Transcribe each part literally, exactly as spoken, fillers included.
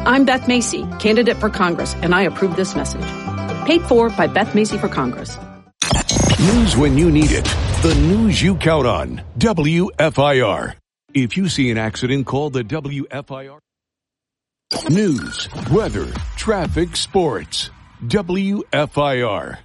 I'm Beth Macy, candidate for Congress, and I approve this message. Paid for by Beth Macy for Congress. News when you need it. The news you count on. W F I R. If you see an accident, call the W F I R. News, weather, traffic, sports. W F I R.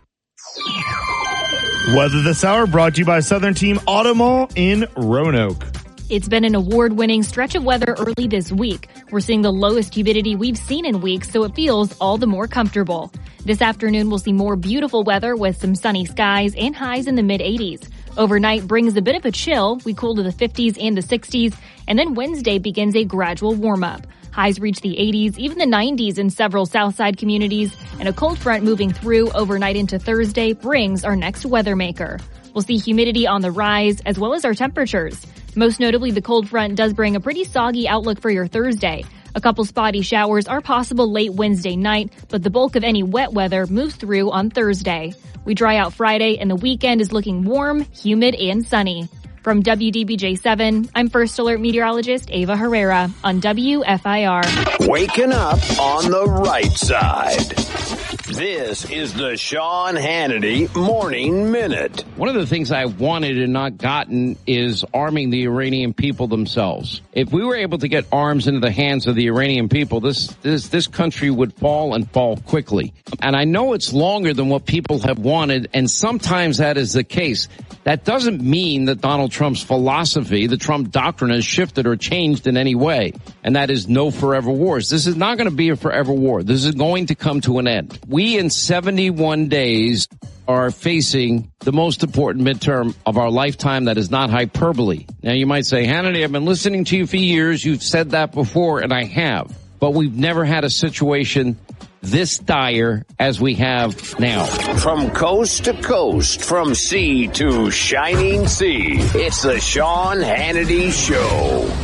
Weather this hour brought to you by Southern Team Auto Mall in Roanoke. It's been an award-winning stretch of weather early this week. We're seeing the lowest humidity we've seen in weeks, so it feels all the more comfortable. This afternoon, we'll see more beautiful weather with some sunny skies and highs in the mid eighties. Overnight brings a bit of a chill. We cool to the fifties and the sixties, and then Wednesday begins a gradual warm-up. Highs reach the eighties, even the nineties in several Southside communities, and a cold front moving through overnight into Thursday brings our next weather maker. We'll see humidity on the rise, as well as our temperatures. Most notably, the cold front does bring a pretty soggy outlook for your Thursday. A couple spotty showers are possible late Wednesday night, but the bulk of any wet weather moves through on Thursday. We dry out Friday, and the weekend is looking warm, humid, and sunny. From W D B J seven, I'm First Alert meteorologist Ava Herrera on W F I R. Waking up on the right side. This is the Sean Hannity Morning Minute. One of the things I wanted and not gotten is arming the Iranian people themselves. If we were able to get arms into the hands of the Iranian people, this this this country would fall and fall quickly. And I know it's longer than what people have wanted, and sometimes that is the case. That doesn't mean that Donald Trump's philosophy, the Trump doctrine, has shifted or changed in any way. And that is no forever wars. This is not going to be a forever war. This is going to come to an end. We in seventy-one days are facing the most important midterm of our lifetime. That is not hyperbole. Now you might say, Hannity, I've been listening to you for years. You've said that before, and I have. But we've never had a situation this dire as we have now. From coast to coast, from sea to shining sea, it's the Sean Hannity Show.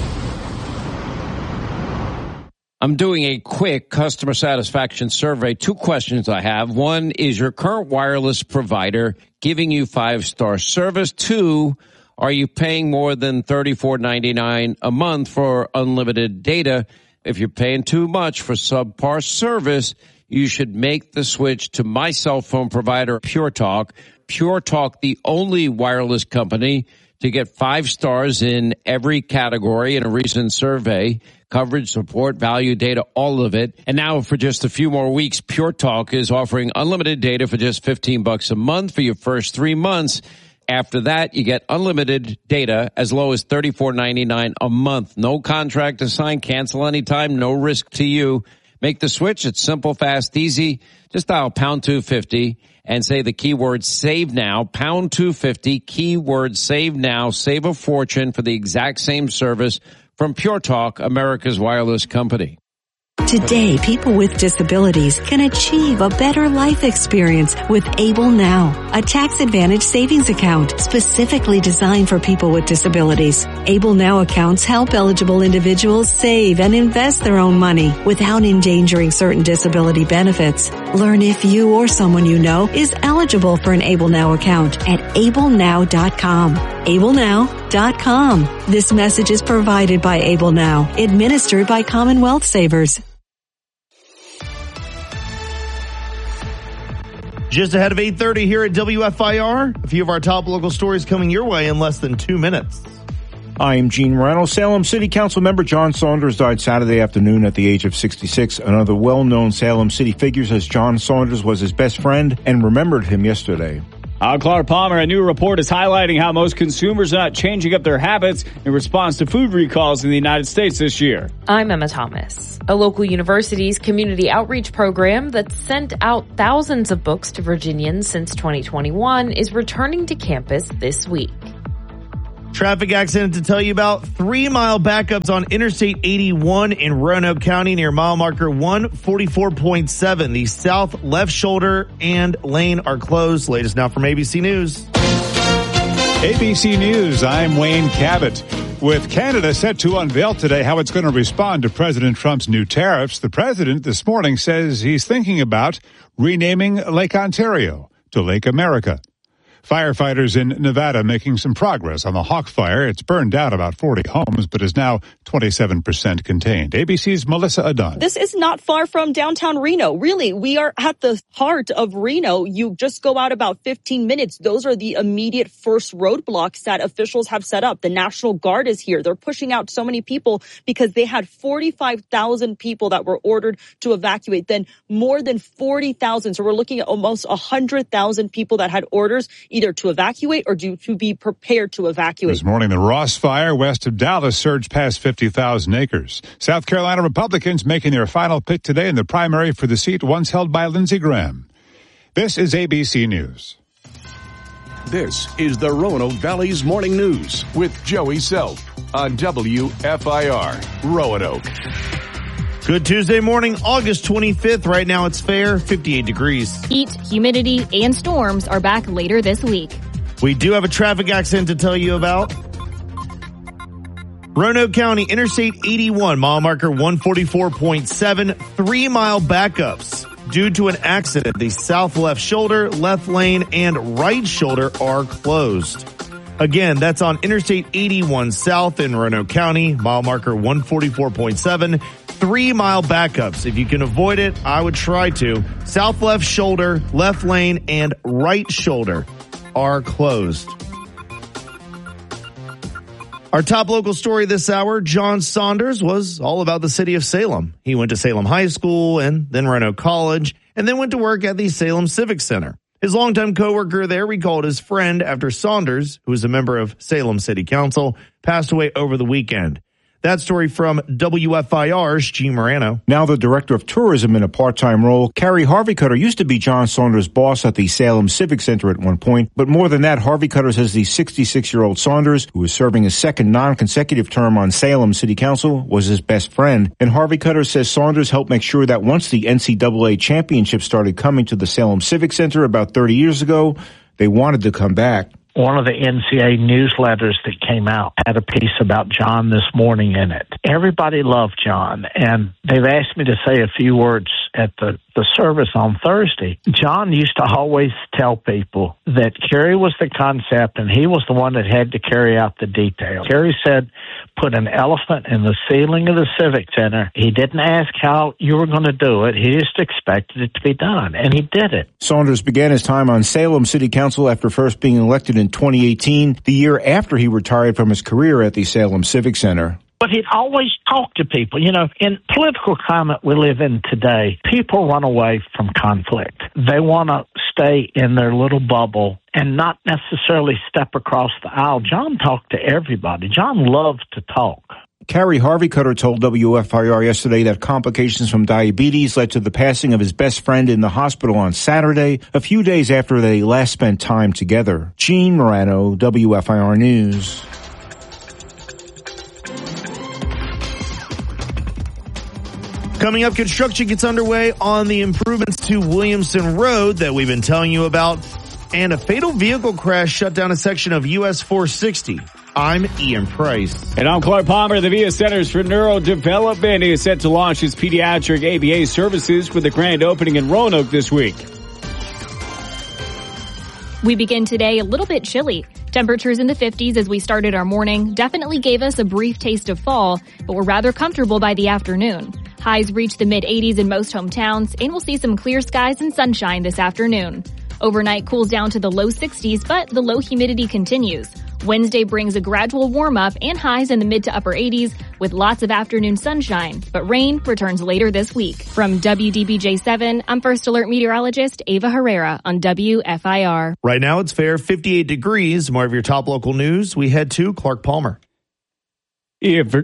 I'm doing a quick customer satisfaction survey. Two questions I have. One, is your current wireless provider giving you five-star service? Two, are you paying more than thirty-four ninety-nine a month for unlimited data? If you're paying too much for subpar service, you should make the switch to my cell phone provider, Pure Talk. Pure Talk, the only wireless company to get five stars in every category in a recent survey. Coverage, support, value, data, all of it. And now for just a few more weeks, Pure Talk is offering unlimited data for just fifteen bucks a month for your first three months. After that, you get unlimited data as low as thirty-four ninety-nine a month. No contract to sign, cancel anytime, no risk to you. Make the switch. It's simple, fast, easy. Just dial pound two fifty and say the keyword save now. Pound two fifty, keyword save now. Save a fortune for the exact same service from Pure Talk, America's wireless company. Today, people with disabilities can achieve a better life experience with Able Now, a tax-advantaged savings account specifically designed for people with disabilities. Able Now accounts help eligible individuals save and invest their own money without endangering certain disability benefits. Learn if you or someone you know is eligible for an Able Now account at able now dot com. able now dot com. This message is provided by Able Now, administered by Commonwealth Savers. Just ahead of eight thirty here at W F I R, a few of our top local stories coming your way in less than two minutes. I'm Gene Reynolds. Salem City Council member John Saunders died Saturday afternoon at the age of sixty-six. Another well-known Salem City figure says John Saunders was his best friend and remembered him yesterday. I'm Clark Palmer. A new report is highlighting how most consumers are not changing up their habits in response to food recalls in the United States this year. I'm Emma Thomas. A local university's community outreach program that sent out thousands of books to Virginians since twenty twenty-one is returning to campus this week. Traffic accident to tell you about. Three mile backups on Interstate eighty-one in Roanoke County near mile marker one forty-four point seven. The south left shoulder and lane are closed. Latest now from A B C News. A B C News, I'm Wayne Cabot. With Canada set to unveil today how it's going to respond to President Trump's new tariffs, the president this morning says he's thinking about renaming Lake Ontario to Lake America. Firefighters in Nevada making some progress on the Hawk Fire. It's burned down about forty homes, but is now twenty-seven percent contained. A B C's Melissa Adon. This is not far from downtown Reno. Really, we are at the heart of Reno. You just go out about fifteen minutes. Those are the immediate first roadblocks that officials have set up. The National Guard is here. They're pushing out so many people because they had forty-five thousand people that were ordered to evacuate. Then more than forty thousand. So we're looking at almost one hundred thousand people that had orders either to evacuate or to, to be prepared to evacuate. This morning, the Ross Fire west of Dallas surged past fifty thousand acres. South Carolina Republicans making their final pick today in the primary for the seat once held by Lindsey Graham. This is A B C News. This is the Roanoke Valley's Morning News with Joey Self on W F I R Roanoke. Good Tuesday morning, August twenty-fifth. Right now it's fair, fifty-eight degrees. Heat, humidity, and storms are back later this week. We do have a traffic accident to tell you about. Roanoke County, Interstate eighty-one, mile marker one forty-four point seven, three mile backups. Due to an accident, the south left shoulder, left lane, and right shoulder are closed. Again, that's on Interstate eighty-one South in Roanoke County, mile marker one forty-four point seven. Three mile backups. If you can avoid it, I would try to. South left shoulder, left lane, and right shoulder are closed. Our top local story this hour, John Saunders was all about the city of Salem. He went to Salem High School and then Roanoke College and then went to work at the Salem Civic Center. His longtime coworker there recalled his friend after Saunders, who is a member of Salem City Council, passed away over the weekend. That story from W F I R's Gene Morano. Now the director of tourism in a part-time role, Carrie Harvey-Cutter used to be John Saunders' boss at the Salem Civic Center at one point. But more than that, Harvey-Cutter says the sixty-six-year-old Saunders, who is serving his second non-consecutive term on Salem City Council, was his best friend. And Harvey-Cutter says Saunders helped make sure that once the N C double A championship started coming to the Salem Civic Center about thirty years ago, they wanted to come back. One of the N C A A newsletters that came out had a piece about John this morning in it. Everybody loved John, and they've asked me to say a few words at the, the service on Thursday. John used to always tell people that Kerry was the concept, and he was the one that had to carry out the details. Kerry said, put an elephant in the ceiling of the Civic Center. He didn't ask how you were going to do it. He just expected it to be done, and he did it. Saunders began his time on Salem City Council after first being elected in twenty eighteen, the year after he retired from his career at the Salem Civic Center. But he'd always talk to people. You know, in political climate we live in today, people run away from conflict. They want to stay in their little bubble and not necessarily step across the aisle. John talked to everybody. John loved to talk. Carrie Harvey-Cutter told W F I R yesterday that complications from diabetes led to the passing of his best friend in the hospital on Saturday, a few days after they last spent time together. Gene Morano, W F I R News. Coming up, construction gets underway on the improvements to Williamson Road that we've been telling you about, and a fatal vehicle crash shut down a section of U S four sixty. I'm Ian Price. And I'm Clark Palmer. The V A Centers for Neurodevelopment is set to launch its pediatric A B A services with a grand opening in Roanoke this week. We begin today a little bit chilly. Temperatures in the fifties as we started our morning definitely gave us a brief taste of fall, but we're rather comfortable by the afternoon. Highs reach the mid-eighties in most hometowns, and we'll see some clear skies and sunshine this afternoon. Overnight cools down to the low sixties, but the low humidity continues. Wednesday brings a gradual warm-up and highs in the mid to upper eighties with lots of afternoon sunshine, but rain returns later this week. From W D B J seven, I'm First Alert meteorologist Ava Herrera on W F I R. Right now it's fair, fifty-eight degrees. More of your top local news. We head to Clark Palmer. Yeah, for-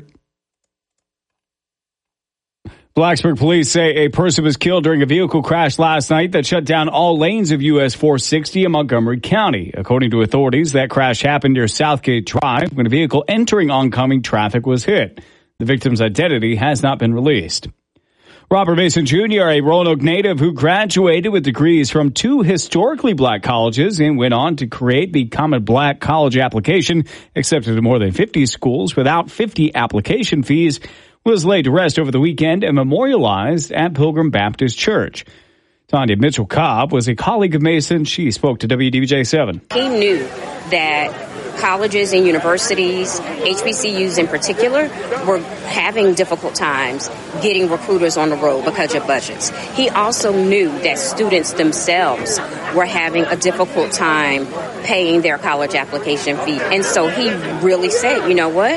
Blacksburg police say a person was killed during a vehicle crash last night that shut down all lanes of U S four sixty in Montgomery County. According to authorities, that crash happened near Southgate Drive when a vehicle entering oncoming traffic was hit. The victim's identity has not been released. Robert Mason Junior, a Roanoke native who graduated with degrees from two historically black colleges and went on to create the Common Black College application, accepted to more than fifty schools without fifty application fees, was laid to rest over the weekend and memorialized at Pilgrim Baptist Church. Tanya Mitchell-Cobb was a colleague of Mason. She spoke to W D B J seven. He knew that colleges and universities, H B C Us in particular, were having difficult times getting recruiters on the road because of budgets. He also knew that students themselves were having a difficult time paying their college application fee. And so he really said, you know what?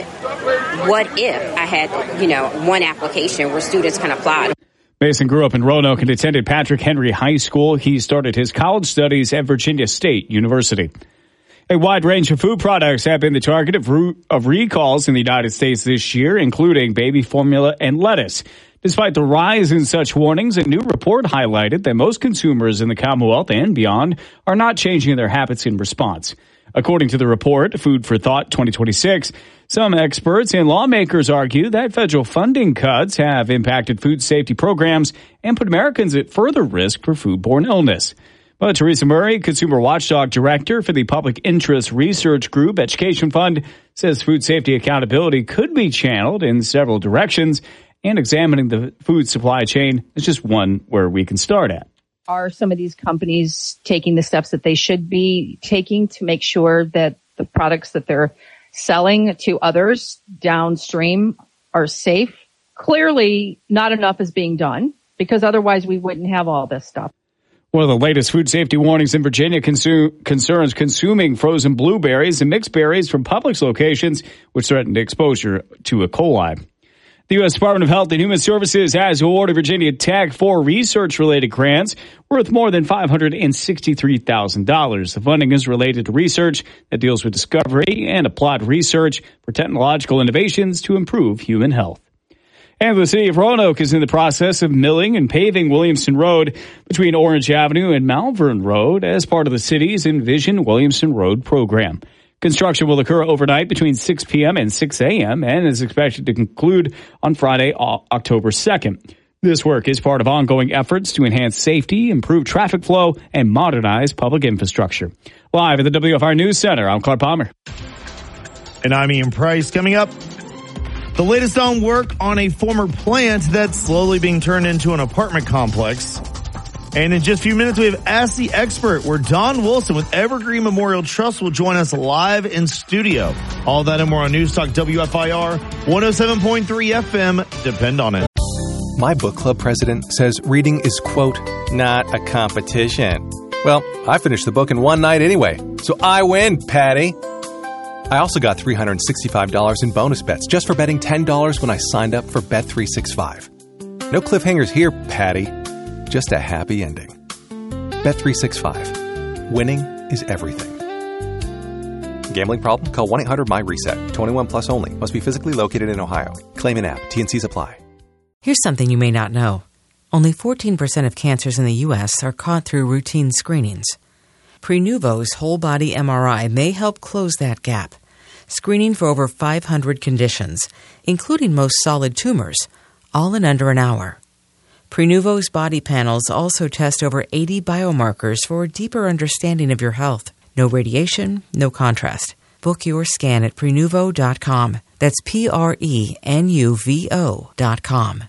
What if I had, you know, one application where students can apply? Mason grew up in Roanoke and attended Patrick Henry High School. He started his college studies at Virginia State University. A wide range of food products have been the target of, re- of recalls in the United States this year, including baby formula and lettuce. Despite the rise in such warnings, a new report highlighted that most consumers in the Commonwealth and beyond are not changing their habits in response. According to the report, Food for Thought twenty twenty-six, some experts and lawmakers argue that federal funding cuts have impacted food safety programs and put Americans at further risk for foodborne illness. But Teresa Murray, Consumer Watchdog Director for the Public Interest Research Group Education Fund, says food safety accountability could be channeled in several directions, and examining the food supply chain is just one where we can start at. Are some of these companies taking the steps that they should be taking to make sure that the products that they're selling to others downstream are safe? Clearly, not enough is being done, because otherwise we wouldn't have all this stuff. One of the latest food safety warnings in Virginia consume, concerns consuming frozen blueberries and mixed berries from Publix locations, which threaten exposure to E. coli. The U S Department of Health and Human Services has awarded Virginia Tech four research-related grants worth more than five hundred sixty-three thousand dollars. The funding is related to research that deals with discovery and applied research for technological innovations to improve human health. And the city of Roanoke is in the process of milling and paving Williamson Road between Orange Avenue and Malvern Road as part of the city's Envision Williamson Road program. Construction will occur overnight between six p.m. and six a.m. and is expected to conclude on Friday, October second. This work is part of ongoing efforts to enhance safety, improve traffic flow, and modernize public infrastructure. Live at the W F R News Center, I'm Clark Palmer. And I'm Ian Price. Coming up, the latest on work on a former plant that's slowly being turned into an apartment complex. And in just a few minutes, we have Ask the Expert, where Don Wilson with Evergreen Memorial Trust will join us live in studio. All that and more on News Talk W F I R one oh seven point three F M. Depend on it. My book club president says reading is, quote, not a competition. Well, I finished the book in one night anyway, so I win, Patty. I also got three hundred sixty-five dollars in bonus bets just for betting ten dollars when I signed up for Bet three sixty-five. No cliffhangers here, Patty. Just a happy ending. Bet three sixty-five. Winning is everything. Gambling problem? Call one eight hundred M Y reset. twenty-one plus only. Must be physically located in Ohio. Claim an app. T N Cs apply. Here's something you may not know. Only fourteen percent of cancers in the U S are caught through routine screenings. Prenuvo's whole-body M R I may help close that gap. Screening for over five hundred conditions, including most solid tumors, all in under an hour. Prenuvo's body panels also test over eighty biomarkers for a deeper understanding of your health. No radiation, no contrast. Book your scan at Prenuvo dot com. That's P R E N U V O dot com.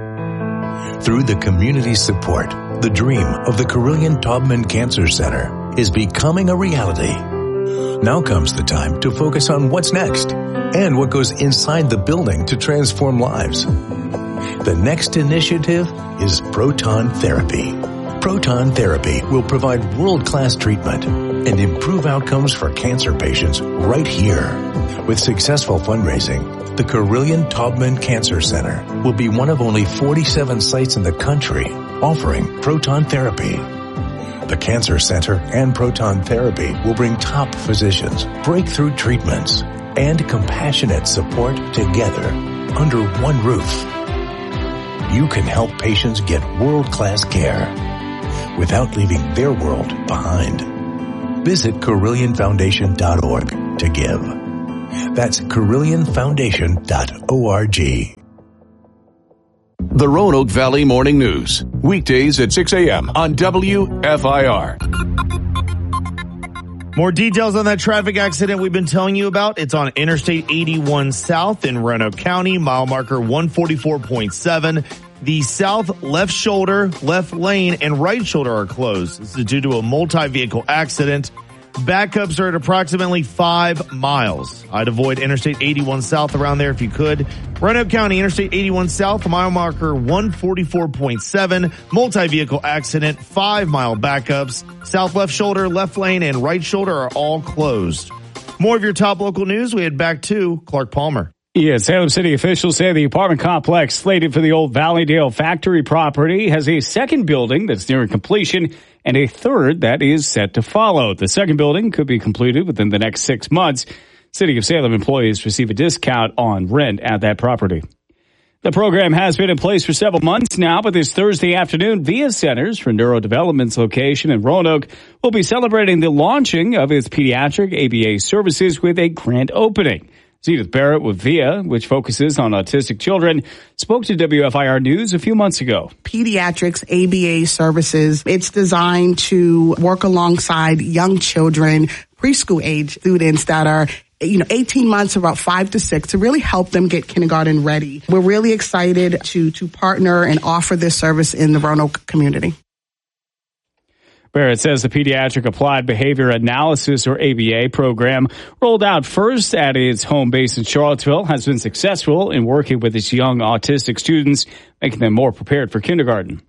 Through the community support, the dream of the Carilion Taubman Cancer Center is becoming a reality. Now comes the time to focus on what's next and what goes inside the building to transform lives. The next initiative is proton therapy. Proton therapy will provide world-class treatment and improve outcomes for cancer patients right here. With successful fundraising, the Carilion Taubman Cancer Center will be one of only forty-seven sites in the country offering proton therapy. The Cancer Center and proton therapy will bring top physicians, breakthrough treatments, and compassionate support together under one roof. You can help patients get world-class care without leaving their world behind. Visit Carilion Foundation dot org to give. That's Carilion Foundation dot org. The Roanoke Valley Morning News, weekdays at six a.m. on W F I R. More details on that traffic accident we've been telling you about. It's on Interstate eighty-one South in Roanoke County, mile marker one forty-four point seven. The south left shoulder, left lane, and right shoulder are closed. This is due to a multi-vehicle accident. Backups are at approximately five miles. I'd avoid Interstate eighty-one South around there if you could. Roanoke County, Interstate eighty-one South, mile marker one forty-four point seven. Multi-vehicle accident, five mile backups. South left shoulder, left lane, and right shoulder are all closed. More of your top local news. We head back to Clark Palmer. Yeah, Salem City officials say the apartment complex slated for the old Valleydale factory property has a second building that's nearing completion and a third that is set to follow. The second building could be completed within the next six months. City of Salem employees receive a discount on rent at that property. The program has been in place for several months now, but this Thursday afternoon, VIA Centers for Neurodevelopment's location in Roanoke will be celebrating the launching of its pediatric A B A services with a grand opening. Edith Barrett with VIA, which focuses on autistic children, spoke to W F I R News a few months ago. Pediatrics A B A services, it's designed to work alongside young children, preschool age students that are you know, eighteen months, about five to six, to really help them get kindergarten ready. We're really excited to to partner and offer this service in the Roanoke community. Barrett says the Pediatric Applied Behavior Analysis, or A B A program, rolled out first at its home base in Charlottesville, has been successful in working with its young autistic students, making them more prepared for kindergarten.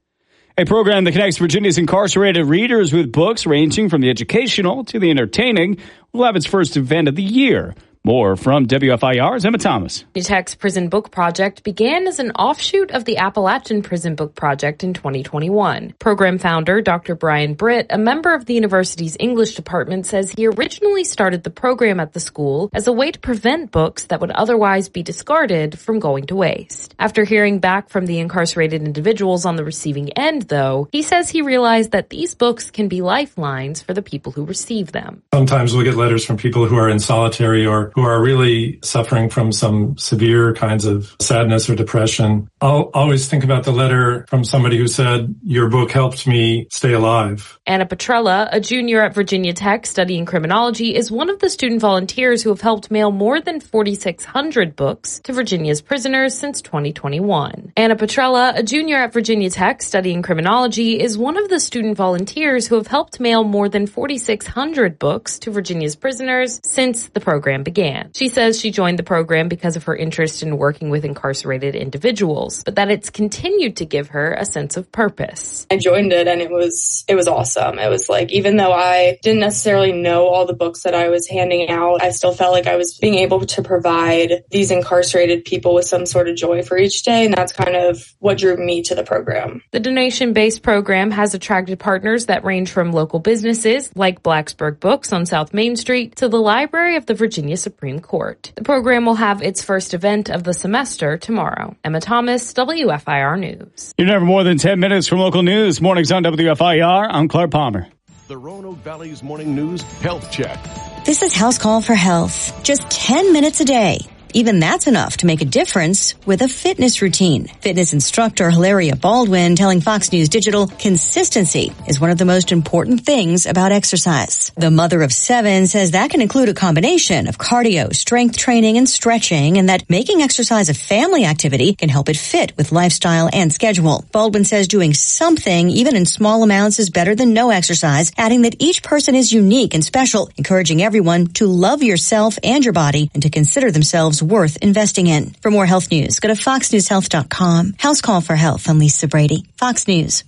A program that connects Virginia's incarcerated readers with books ranging from the educational to the entertaining will have its first event of the year. More from W F I R's Emma Thomas. Virginia Tech's Prison Book Project began as an offshoot of the Appalachian Prison Book Project in twenty twenty-one. Program founder Doctor Brian Britt, a member of the university's English department, says he originally started the program at the school as a way to prevent books that would otherwise be discarded from going to waste. After hearing back from the incarcerated individuals on the receiving end, though, he says he realized that these books can be lifelines for the people who receive them. Sometimes we get letters from people who are in solitary or who are really suffering from some severe kinds of sadness or depression. I'll always think about the letter from somebody who said, "Your book helped me stay alive." Anna Petrella, a junior at Virginia Tech studying criminology, is one of the student volunteers who have helped mail more than forty-six hundred books to Virginia's prisoners since twenty twenty-one. Anna Petrella, a junior at Virginia Tech studying criminology, is one of the student volunteers who have helped mail more than forty-six hundred books to Virginia's prisoners since the program began. She says she joined the program because of her interest in working with incarcerated individuals, but that it's continued to give her a sense of purpose. I joined it and it was it was awesome. It was like, even though I didn't necessarily know all the books that I was handing out, I still felt like I was being able to provide these incarcerated people with some sort of joy for each day, and that's kind of what drew me to the program. The donation-based program has attracted partners that range from local businesses like Blacksburg Books on South Main Street to the Library of the Virginia Supreme Court. The program will have its first event of the semester tomorrow. Emma Thomas, W F I R News. You're never more than ten minutes from local news. Mornings on W F I R. I'm Clark Palmer. The Roanoke Valley's Morning News Health Check. This is House Call for Health. Just ten minutes a day. Even that's enough to make a difference with a fitness routine. Fitness instructor Hilaria Baldwin telling Fox News Digital consistency is one of the most important things about exercise. The mother of seven says that can include a combination of cardio, strength training, and stretching, and that making exercise a family activity can help it fit with lifestyle and schedule. Baldwin says doing something, even in small amounts, is better than no exercise, adding that each person is unique and special, encouraging everyone to love yourself and your body and to consider themselves worth investing in. For more health news, go to fox news health dot com. House Call for Health. I'm Lisa Brady. Fox News.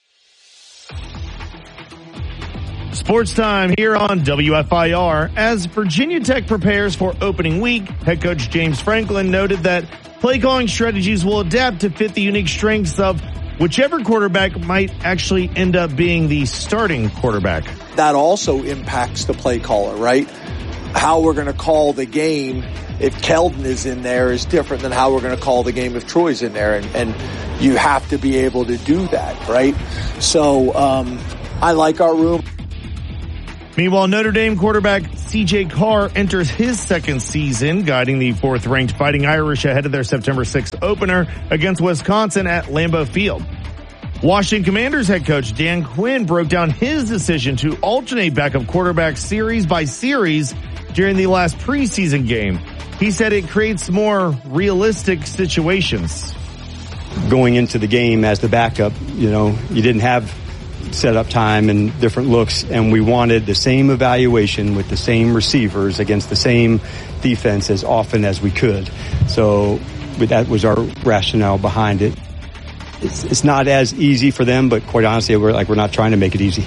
Sports time here on W F I R. As Virginia Tech prepares for opening week, head coach James Franklin noted that play calling strategies will adapt to fit the unique strengths of whichever quarterback might actually end up being the starting quarterback. That also impacts the play caller, right? How we're going to call the game if Keldon is in there is different than how we're going to call the game if Troy's in there. And, and you have to be able to do that, right? So um, I like our room. Meanwhile, Notre Dame quarterback C J Carr enters his second season, guiding the fourth-ranked Fighting Irish ahead of their September sixth opener against Wisconsin at Lambeau Field. Washington Commanders head coach Dan Quinn broke down his decision to alternate backup quarterbacks series by series during the last preseason game. He said it creates more realistic situations. going into the game as the backup, you know, you didn't have setup time and different looks, and we wanted the same evaluation with the same receivers against the same defense as often as we could. So that was our rationale behind it. It's, it's not as easy for them, but quite honestly, we're like we're not trying to make it easy.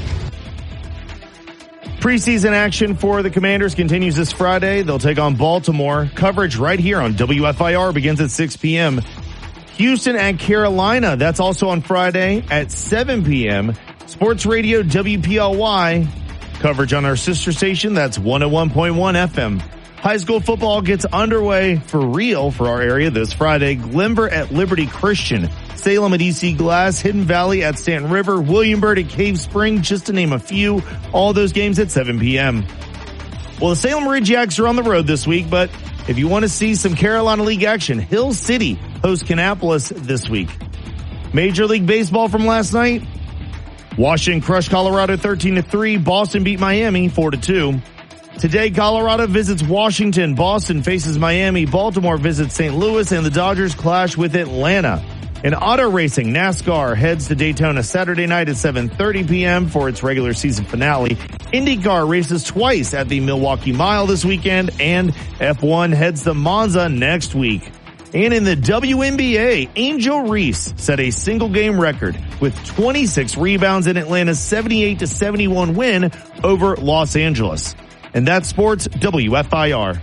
Preseason action for the Commanders continues this Friday. They'll take on Baltimore. Coverage right here on W F I R begins at six p.m. Houston at Carolina. That's also on Friday at seven p.m. Sports Radio W P L Y. Coverage on our sister station. That's one oh one point one F M. High school football gets underway for real for our area this Friday. Glenver at Liberty Christian. Salem at E C Glass, Hidden Valley at Stanton River, Williamburg at Cave Spring, just to name a few. All those games at seven p.m. Well, the Salem Ridge Yaks are on the road this week, but if you want to see some Carolina League action, Hill City hosts Kannapolis this week. Major League Baseball from last night. Washington crushed Colorado thirteen to three. Boston beat Miami four to two. Today, Colorado visits Washington. Boston faces Miami. Baltimore visits Saint Louis, and the Dodgers clash with Atlanta. In auto racing, NASCAR heads to Daytona Saturday night at seven thirty p.m. for its regular season finale. IndyCar races twice at the Milwaukee Mile this weekend, and F one heads to Monza next week. And in the W N B A, Angel Reese set a single game record with twenty-six rebounds in Atlanta's seventy-eight to seventy-one win over Los Angeles. And that's Sports W F I R.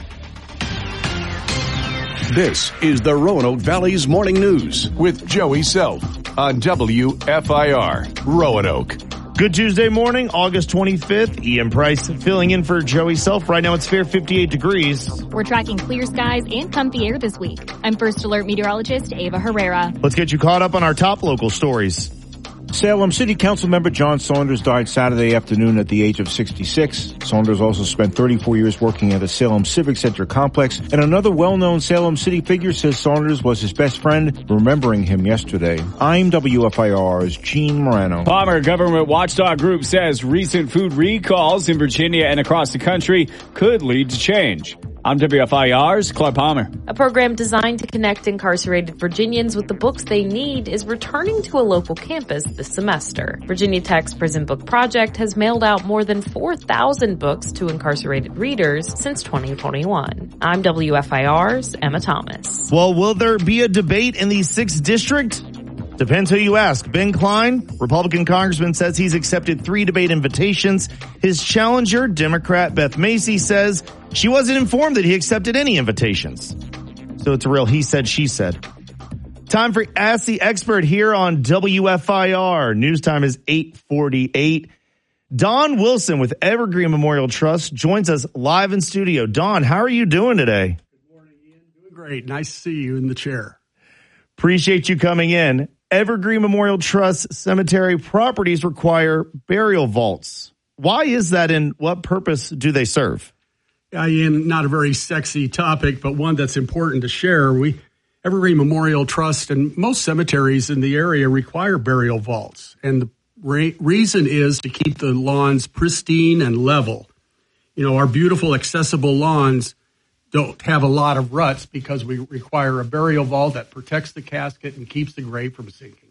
This is the Roanoke Valley's Morning News with Joey Self on W F I R, Roanoke. Good Tuesday morning, August twenty-fifth. Ian Price filling in for Joey Self. Right now it's fair fifty-eight degrees. We're tracking clear skies and comfy air this week. I'm First Alert meteorologist Ava Herrera. Let's get you caught up on our top local stories. Salem City Council member John Saunders died Saturday afternoon at the age of sixty-six. Saunders also spent thirty-four years working at the Salem Civic Center complex, and another well-known Salem City figure says Saunders was his best friend, remembering him yesterday. I'm W F I R's Gene Morano. Palmer Government Watchdog Group says recent food recalls in Virginia and across the country could lead to change. I'm W F I R's Clark Palmer. A program designed to connect incarcerated Virginians with the books they need is returning to a local campus this semester. Virginia Tech's Prison Book Project has mailed out more than four thousand books to incarcerated readers since twenty twenty-one. I'm W F I R's Emma Thomas. Well, will there be a debate in the sixth District? Depends who you ask. Ben Klein, Republican congressman, says he's accepted three debate invitations. His challenger, Democrat Beth Macy, says she wasn't informed that he accepted any invitations. So it's a real he said, she said. Time for Ask the Expert here on W F I R. News time is eight forty-eight. Don Wilson with Evergreen Memorial Trust joins us live in studio. Don, how are you doing today? Good morning, Ian. Doing great. Nice to see you in the chair. Appreciate you coming in. Evergreen Memorial Trust cemetery properties require burial vaults. Why is that, and what purpose do they serve? Yeah, Ian, not a very sexy topic, but one that's important to share. We Evergreen Memorial Trust and most cemeteries in the area require burial vaults. And the re- reason is to keep the lawns pristine and level. You know, our beautiful, accessible lawns don't have a lot of ruts because we require a burial vault that protects the casket and keeps the grave from sinking.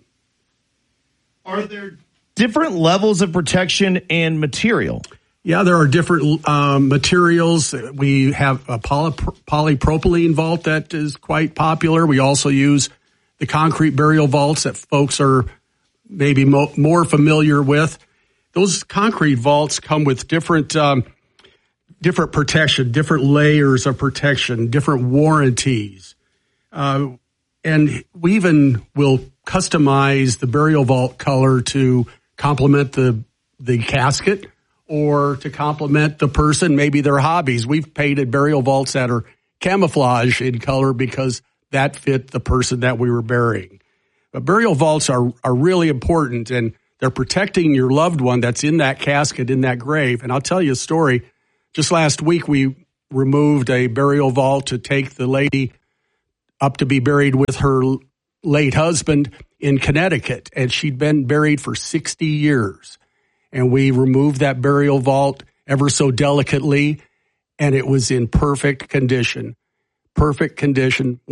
Are there different levels of protection and material? Yeah, there are different um, materials. We have a poly- polypropylene vault that is quite popular. We also use the concrete burial vaults that folks are maybe mo- more familiar with. Those concrete vaults come with different um, different protection, different layers of protection, different warranties. Uh, and we even will customize the burial vault color to complement the the casket or to complement the person, maybe their hobbies. We've painted burial vaults that are camouflage in color because that fit the person that we were burying. But burial vaults are, are really important, and they're protecting your loved one that's in that casket, in that grave. And I'll tell you a story. Just last week, we removed a burial vault to take the lady up to be buried with her late husband in Connecticut, and she'd been buried for sixty years. And we removed that burial vault ever so delicately, and it was in perfect condition. Perfect condition. We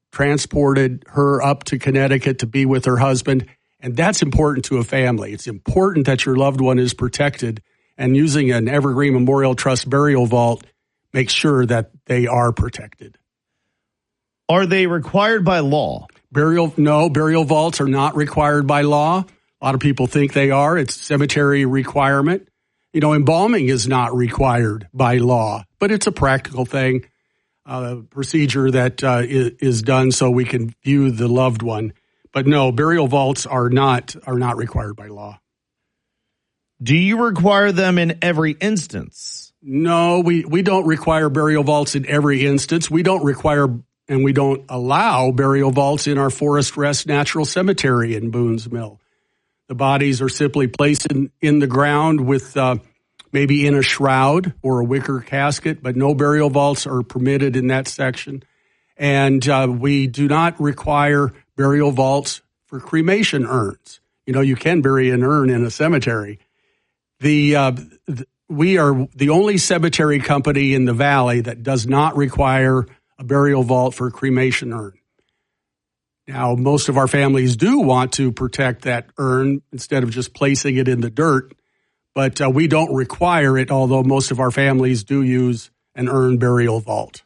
transported her up to Connecticut to be with her husband. And that's important to a family. It's important that your loved one is protected, and using an Evergreen Memorial Trust burial vault makes sure that they are protected. Are they required by law? Burial, no, burial vaults are not required by law. A lot of people think they are. It's a cemetery requirement. You know, embalming is not required by law, but it's a practical thing, a procedure that uh, is done so we can view the loved one. But no, burial vaults are not are not required by law. Do you require them in every instance? No, we, we don't require burial vaults in every instance. We don't require and we don't allow burial vaults in our Forest Rest Natural Cemetery in Boone's Mill. The bodies are simply placed in, in the ground with uh, maybe in a shroud or a wicker casket, but no burial vaults are permitted in that section. And uh, we do not require burial vaults for cremation urns. You know, you can bury an urn in a cemetery. The, uh, th- we are the only cemetery company in the Valley that does not require a burial vault for a cremation urn. Now, most of our families do want to protect that urn instead of just placing it in the dirt, but uh, we don't require it, although most of our families do use an urn burial vault.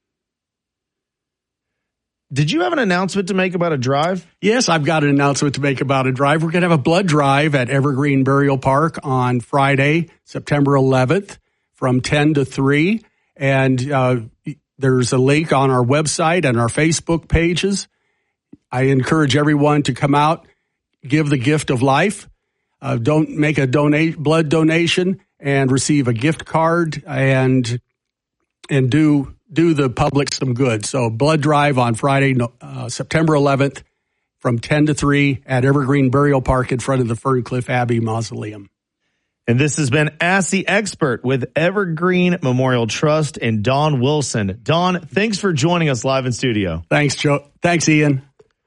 Did you have an announcement to make about a drive? Yes, I've got an announcement to make about a drive. We're going to have a blood drive at Evergreen Burial Park on Friday, September eleventh from ten to three. And uh, there's a link on our website and our Facebook pages. I encourage everyone to come out, give the gift of life. Uh, don't make a donate blood donation and receive a gift card and and do do the public some good. So blood drive on Friday, uh, September eleventh from ten to three at Evergreen Burial Park in front of the Ferncliff Abbey Mausoleum. And this has been Ask the Expert with Evergreen Memorial Trust and Don Wilson. Don, thanks for joining us live in studio. Thanks, Joe. Thanks, Ian.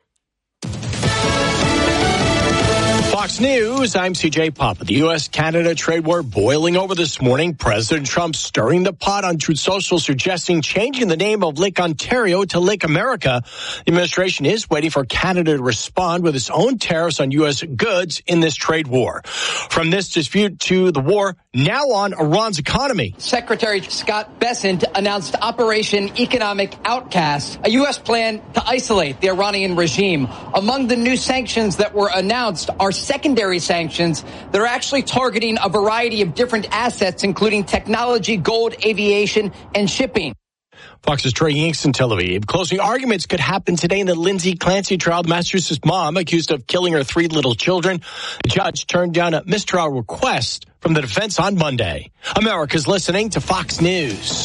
Fox News, I'm C J Papa. The U S Canada trade war boiling over this morning. President Trump stirring the pot on Truth Social, suggesting changing the name of Lake Ontario to Lake America. The administration is waiting for Canada to respond with its own tariffs on U S goods in this trade war. From this dispute to the war, now on Iran's economy. Secretary Scott Bessent announced Operation Economic Outcast, a U S plan to isolate the Iranian regime. Among the new sanctions that were announced are secondary sanctions that are actually targeting a variety of different assets, including technology, gold, aviation, and shipping. Fox's Trey Yanks in Tel Aviv. Closing arguments could happen today in the Lindsay Clancy trial. The Massachusetts mom accused of killing her three little children. The judge turned down a mistrial request from the defense on Monday. America's listening to Fox News.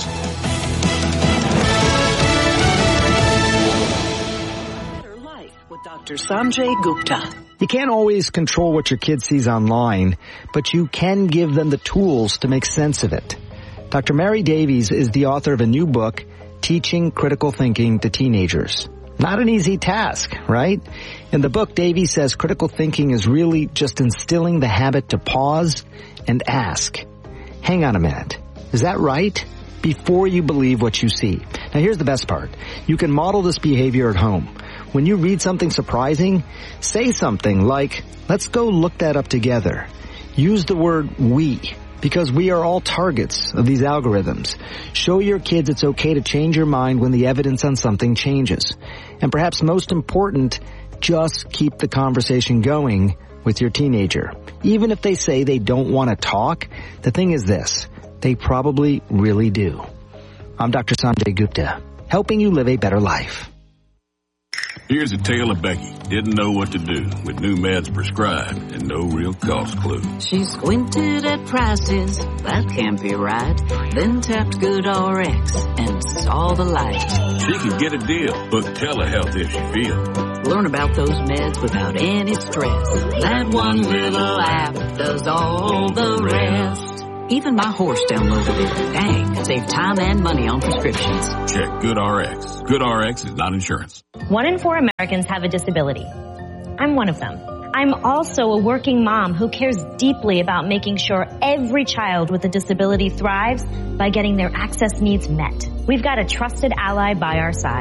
With Doctor Sanjay Gupta. You can't always control what your kid sees online, but you can give them the tools to make sense of it. Doctor Mary Davies is the author of a new book, Teaching Critical Thinking to Teenagers. Not an easy task, right? In the book, Davies says critical thinking is really just instilling the habit to pause and ask, hang on a minute, is that right? Before you believe what you see. Now here's the best part. You can model this behavior at home. When you read something surprising, say something like, let's go look that up together. Use the word we, because we are all targets of these algorithms. Show your kids it's okay to change your mind when the evidence on something changes. And perhaps most important, just keep the conversation going with your teenager. Even if they say they don't want to talk, the thing is this, they probably really do. I'm Doctor Sanjay Gupta, helping you live a better life. Here's a tale of Becky. Didn't know what to do with new meds prescribed and no real cost clue. She squinted at prices, that can't be right. Then tapped GoodRx and saw the light. She could get a deal, book telehealth if she feels. Learn about those meds without any stress. That one little app does all the rest. Even my horse downloaded it. Dang, save time and money on prescriptions. Check GoodRx. GoodRx is not insurance. One in four Americans have a disability. I'm one of them. I'm also a working mom who cares deeply about making sure every child with a disability thrives by getting their access needs met. We've got a trusted ally by our side.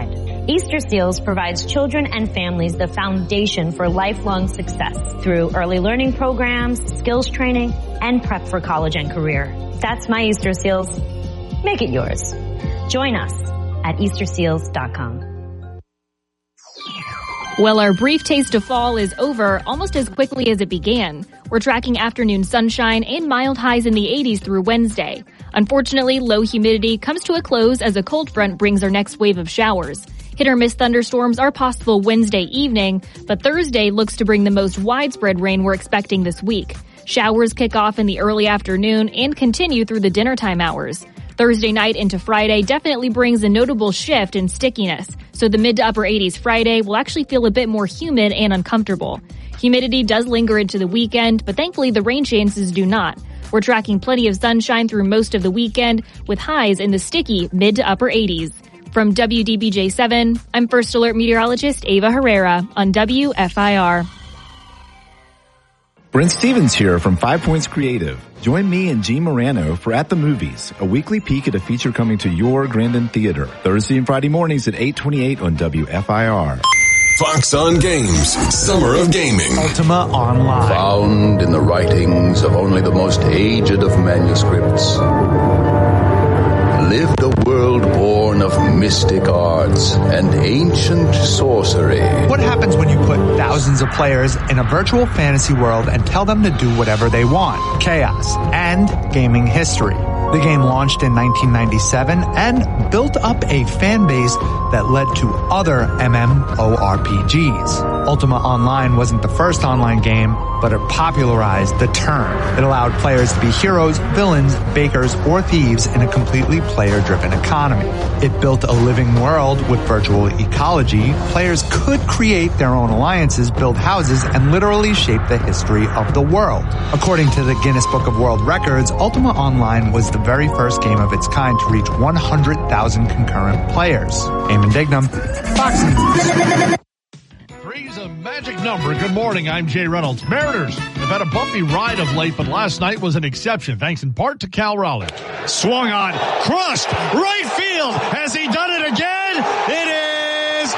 Easter Seals provides children and families the foundation for lifelong success through early learning programs, skills training, and prep for college and career. That's my Easter Seals. Make it yours. Join us at Easter Seals dot com. Well, our brief taste of fall is over almost as quickly as it began. We're tracking afternoon sunshine and mild highs in the eighties through Wednesday. Unfortunately, low humidity comes to a close as a cold front brings our next wave of showers. Hit or miss thunderstorms are possible Wednesday evening, but Thursday looks to bring the most widespread rain we're expecting this week. Showers kick off in the early afternoon and continue through the dinnertime hours. Thursday night into Friday definitely brings a notable shift in stickiness, so the mid to upper eighties Friday will actually feel a bit more humid and uncomfortable. Humidity does linger into the weekend, but thankfully the rain chances do not. We're tracking plenty of sunshine through most of the weekend, with highs in the sticky mid to upper eighties. From W D B J seven, I'm First Alert meteorologist Ava Herrera on W F I R. Brent Stevens here from Five Points Creative. Join me and Gene Morano for At the Movies, a weekly peek at a feature coming to your Grandin Theater, Thursday and Friday mornings at eight twenty-eight on W F I R. Fox on Games, Summer of Gaming. Ultima Online. Found in the writings of only the most aged of manuscripts, lived a world born of mystic arts and ancient sorcery. What happens when you put thousands of players in a virtual fantasy world and tell them to do whatever they want? Chaos and gaming history. The game launched in nineteen ninety-seven and built up a fan base that led to other MMORPGs. Ultima Online wasn't the first online game, but it popularized the term. It allowed players to be heroes, villains, bakers, or thieves in a completely player-driven economy. It built a living world with virtual ecology. Players could create their own alliances, build houses, and literally shape the history of the world. According to the Guinness Book of World Records, Ultima Online was the very first game of its kind to reach one hundred thousand concurrent players. Eamon Dignam, Fox News. Three's a magic number. Good morning. I'm Jay Reynolds. Mariners have had a bumpy ride of late, but last night was an exception, thanks in part to Cal Raleigh. Swung on, crushed, right field. Has he done it again? It is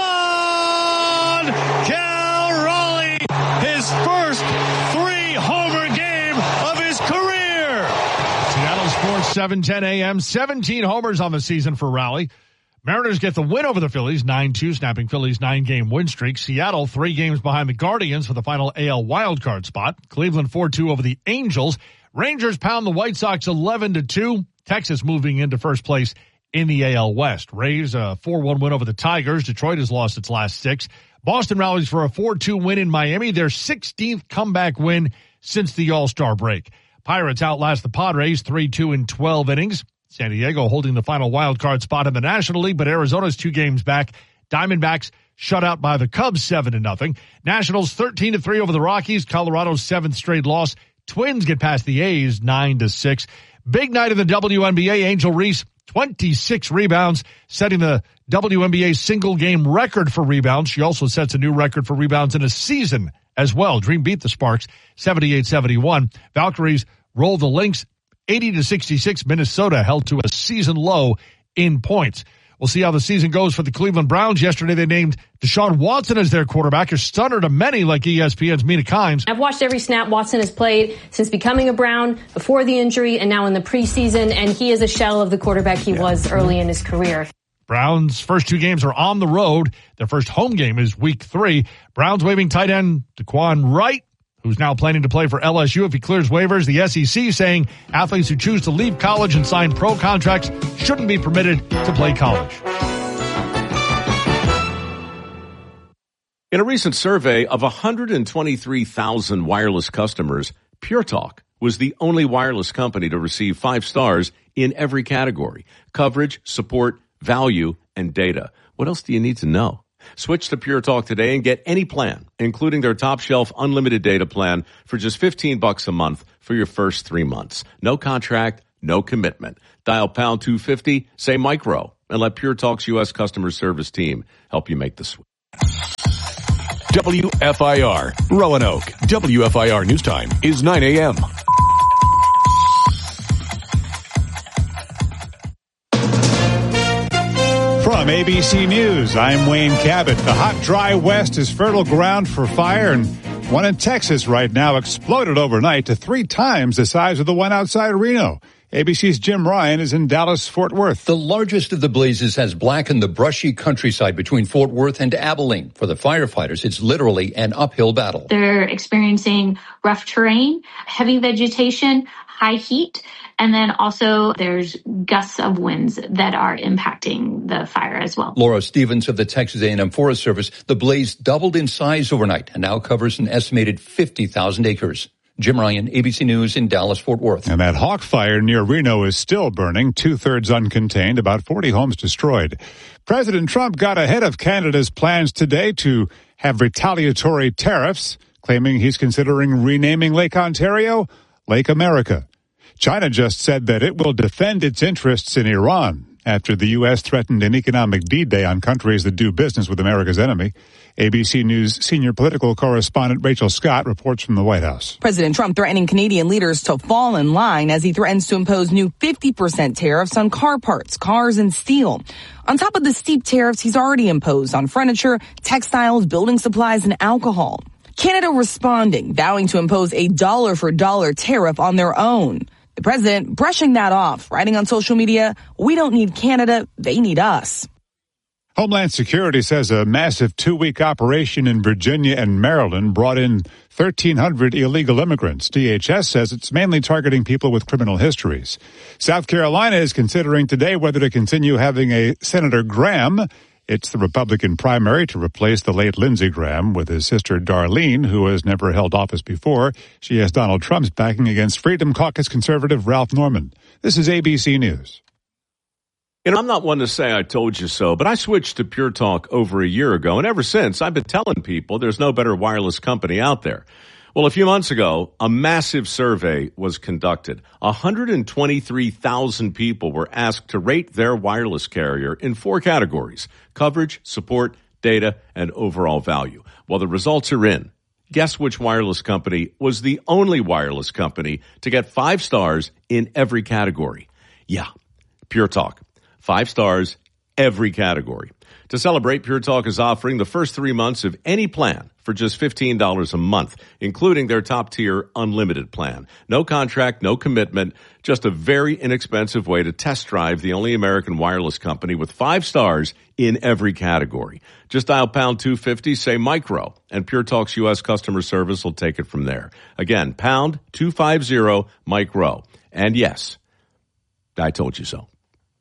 gone! Cal Raleigh, his first three-homer game of his career. Seattle Sports, seven ten a.m., seventeen homers on the season for Raleigh. Mariners get the win over the Phillies, nine two, snapping Phillies' nine-game win streak. Seattle, three games behind the Guardians for the final A L wildcard spot. Cleveland, four two over the Angels. Rangers pound the White Sox eleven to two. Texas moving into first place in the A L West. Rays, a four one win over the Tigers. Detroit has lost its last six. Boston rallies for a four two win in Miami, their sixteenth comeback win since the All-Star break. Pirates outlast the Padres three two in twelve innings. San Diego holding the final wild card spot in the National League, but Arizona's two games back. Diamondbacks shut out by the Cubs seven to nothing. Nationals thirteen to three over the Rockies. Colorado's seventh straight loss. Twins get past the A's nine to six. Big night in the W N B A. Angel Reese, twenty-six rebounds, setting the W N B A single game record for rebounds. She also sets a new record for rebounds in a season as well. Dream beat the Sparks seventy-eight seventy-one. Valkyries roll the Lynx eighty to sixty-six. Minnesota held to a season low in points. We'll see how the season goes for the Cleveland Browns. Yesterday they named Deshaun Watson as their quarterback, a stunner to many like E S P N's Mina Kimes. I've watched every snap Watson has played since becoming a Brown, before the injury, and now in the preseason, and he is a shell of the quarterback he yeah. was early in his career. Browns' first two games are on the road. Their first home game is week three. Browns waiving tight end Daquan Wright, who's now planning to play for L S U if he clears waivers. The S E C saying athletes who choose to leave college and sign pro contracts shouldn't be permitted to play college. In a recent survey of one hundred twenty-three thousand wireless customers, Pure Talk was the only wireless company to receive five stars in every category: coverage, support, value, and data. What else do you need to know? Switch to Pure Talk today and get any plan, including their top shelf unlimited data plan for just fifteen bucks a month for your first three months. No contract, no commitment. Dial pound two fifty, say micro, and let Pure Talk's U S customer service team help you make the switch. W F I R, Roanoke. W F I R News Time is nine a.m. From From A B C News, I'm Wayne Cabot. The hot, dry West is fertile ground for fire, and one in Texas right now exploded overnight to three times the size of the one outside Reno. A B C's Jim Ryan is in Dallas-Fort Worth. The largest of the blazes has blackened the brushy countryside between Fort Worth and Abilene. For the firefighters, it's literally an uphill battle. They're experiencing rough terrain, heavy vegetation, high heat, and then also there's gusts of winds that are impacting the fire as well. Laura Stevens of the Texas A and M Forest Service, the blaze doubled in size overnight and now covers an estimated fifty thousand acres. Jim Ryan, A B C News in Dallas-Fort Worth. And that hawk fire near Reno is still burning, two-thirds uncontained, about forty homes destroyed. President Trump got ahead of Canada's plans today to have retaliatory tariffs, claiming he's considering renaming Lake Ontario Lake America. China just said that it will defend its interests in Iran after the U S threatened an economic D-Day on countries that do business with America's enemy. A B C News senior political correspondent Rachel Scott reports from the White House. President Trump threatening Canadian leaders to fall in line as he threatens to impose new fifty percent tariffs on car parts, cars, and steel. On top of the steep tariffs he's already imposed on furniture, textiles, building supplies, and alcohol. Canada responding, vowing to impose a dollar-for-dollar tariff on their own. The president brushing that off, writing on social media, "We don't need Canada, they need us." Homeland Security says a massive two-week operation in Virginia and Maryland brought in thirteen hundred illegal immigrants. D H S says it's mainly targeting people with criminal histories. South Carolina is considering today whether to continue having a Senator Graham. It's the Republican primary to replace the late Lindsey Graham with his sister Darlene, who has never held office before. She has Donald Trump's backing against Freedom Caucus conservative Ralph Norman. This is A B C News. You know, I'm not one to say I told you so, but I switched to Pure Talk over a year ago, and ever since, I've been telling people there's no better wireless company out there. Well, a few months ago, a massive survey was conducted. one hundred twenty-three thousand people were asked to rate their wireless carrier in four categories: coverage, support, data, and overall value. Well, the results are in. Guess which wireless company was the only wireless company to get five stars in every category? Yeah, Pure Talk. Five stars, every category. To celebrate, Pure Talk is offering the first three months of any plan for just fifteen dollars a month, including their top-tier unlimited plan. No contract, no commitment, just a very inexpensive way to test drive the only American wireless company with five stars in every category. Just dial pound two fifty, say micro, and Pure Talk's U S customer service will take it from there. Again, pound two fifty, micro. And yes, I told you so.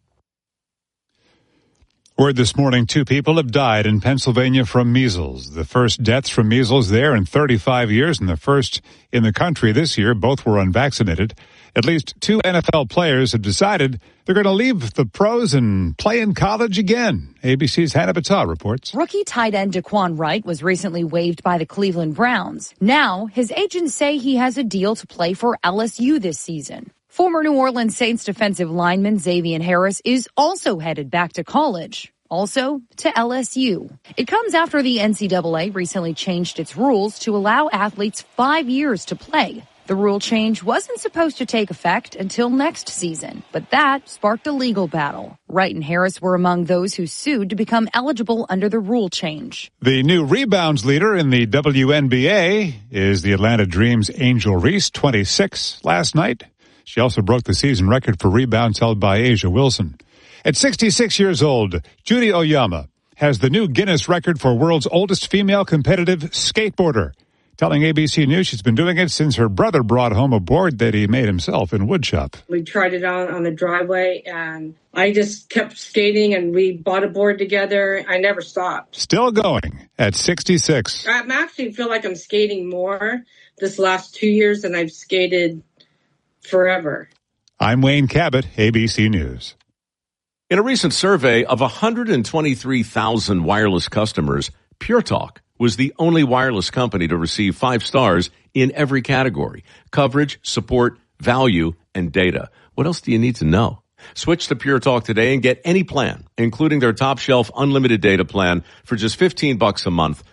Word this morning, two people have died in Pennsylvania from measles. The first deaths from measles there in thirty-five years and the first in the country this year. Both were unvaccinated. At least two N F L players have decided they're going to leave the pros and play in college again. A B C's Hannah Battah reports. Rookie tight end Daquan Wright was recently waived by the Cleveland Browns. Now, his agents say he has a deal to play for L S U this season. Former New Orleans Saints defensive lineman Xavier Harris is also headed back to college, also to L S U. It comes after the N C double A recently changed its rules to allow athletes five years to play. The rule change wasn't supposed to take effect until next season, but that sparked a legal battle. Wright and Harris were among those who sued to become eligible under the rule change. The new rebounds leader in the W N B A is the Atlanta Dream's Angel Reese, twenty-six last night. She also broke the season record for rebounds held by Asia Wilson. At sixty-six years old, Judy Oyama has the new Guinness record for world's oldest female competitive skateboarder. Telling A B C News she's been doing it since her brother brought home a board that he made himself in woodshop. We tried it on on the driveway, and I just kept skating, and we bought a board together. I never stopped. Still going at sixty-six. I actually feel like I'm skating more this last two years than I've skated forever. I'm Wayne Cabot, A B C News. In a recent survey of one hundred twenty-three thousand wireless customers, Pure Talk was the only wireless company to receive five stars in every category: coverage, support, value, and data. What else do you need to know? Switch to Pure Talk today and get any plan, including their top shelf unlimited data plan for just fifteen bucks a month